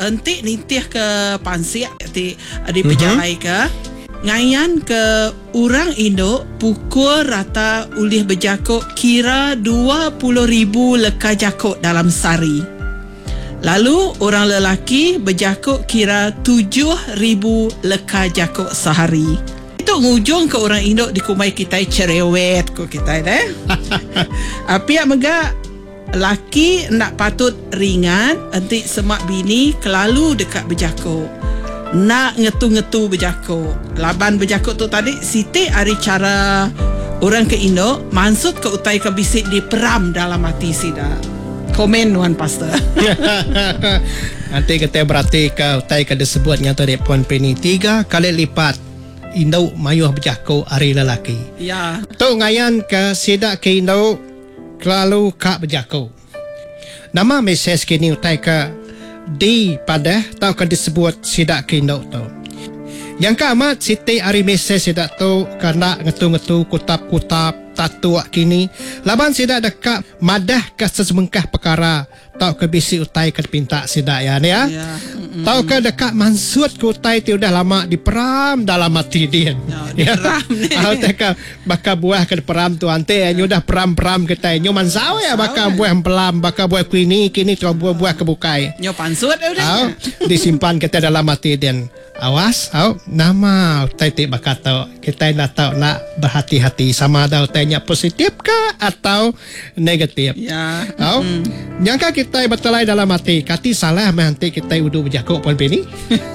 entik nitih ke pansiak di pejabai ke ngayan ke orang Indo pukul rata ulih berjakuk kira 20,000 leka jakuk dalam sehari. Lalu orang lelaki berjakuk kira 7,000 leka jakuk sehari. Itu ngujung ke orang Indo dikumai kita cerewet ko kita deh. Api mega laki nak patut ringan entik semak bini kelalu dekat berjakuk. Nak ngetu-ngetu berjakuk. Laban berjakuk tu tadi Siti hari cara orang ke Indo maksud ke utai ke bisik di peram dalam hati sida. Komen Wan Pastor. Nanti kita berarti ke utai ke disebut nyata di Puan Penny 3 kali lipat Indo mayuh berjakuk hari lelaki. Ya. Tu ngayan ke sidak ke Indo kelalu kak berjakuk. Nama mesej kini utai ke di pada tau ke disebut sidak ke Indo tu. Yang ke amat Siti hari mesej sidak tu kerana ngetu-ngetu kutap-kutap tatuak kini. Laban sidak dekat madah ke sesemengkah perkara tau ke bisi utai ke pinta sidak ya ni ya. Tau ke dekat mansut ke utai ti udah lama diperam dalam hati dia. Ya, diperam ni. Tahu ke bakal buah ke peram tu ante nyu dah peram-peram kita nyu mansau ya bakal buah pelam bakal buah kini tu buah kebukai. Nyo pansut udah. Disimpan kita dalam hati dia. Awas, nama utai ti bakal tahu kita nak tahu nak berhati-hati sama ada utainya positif ke atau negatif. Ya. Jangka kita bertelai dalam hati kati salah nanti kita udu berjakuk Puan Penny.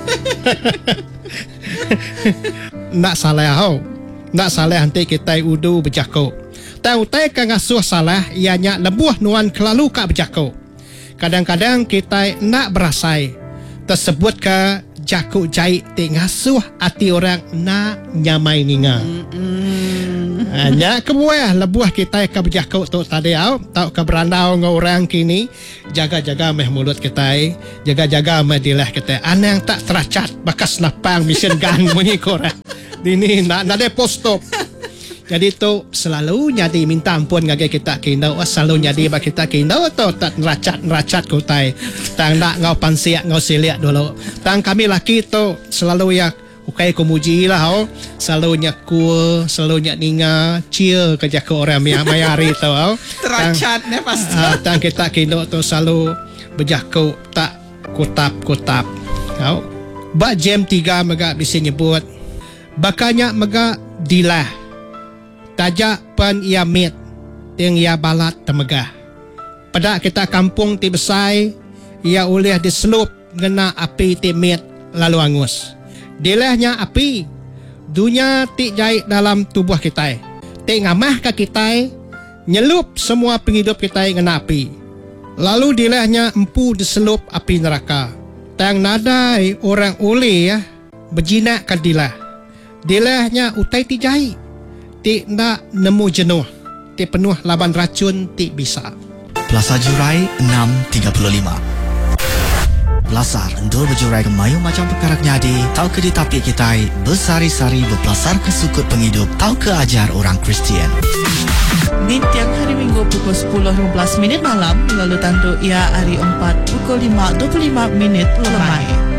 Nak salah nak salah nanti kita udu berjakuk. Tahu utai ke ngasuh salah ianya lebuh nuan kelalu kak berjakuk. Kadang-kadang kita nak berasai tersebut ke jakuk jahit ti ngasuh hati orang nak nyamai ninga. Hanya kebuah lebuah kita ke berjakuk tu tadi tau ke berandau dengan orang kini jaga-jaga meh mulut kita jaga-jaga meh dilah kita anang tak teracat bakas lapang mission gang bunyi korang ini nak ada postop. Jadi tu selalu nyadi minta ampun ngage kita kindau selalu nyadi bak kita kindau atau tak neracat kutai tang nak ngau pansiak ngau siliak dulu tang kami laki tu selalu ya ukai kumuji lah selalu nyakul selalu nyak ninga cia kerja ke orang mayari tu Teracat ne pasti tang kita kindau tu selalu berjaku tak kutap bak jam 3 mega bisa nyebut bakanya mega dilah tajak pen ia mit yang ia balat temegah. Pada kita kampung ti besai ia oleh diselup ngena api ti mit lalu angus. Dilahnya api dunia ti jahit dalam tubuh kita. Ti ngamah ke kita nyelup semua penghidup kita ngena api. Lalu dilahnya empu diselup api neraka. Tang nadai orang oleh ya berjinak ke dilah. Dilahnya utai ti jahit. Ti nak nemu jenuh. Ti penuh laban racun ti bisa. Plaza Jurai 6.35. Belasar endor berjurai ke mayu macam perkara nyadi. Tau ke ditapik kita bersari-sari berpelasar ke sukut penghidup. Tau ke ajar orang Kristian. Di tiap hari Minggu pukul 10.15 malam lalu tentu ia hari 4 pukul 5.25 lemai.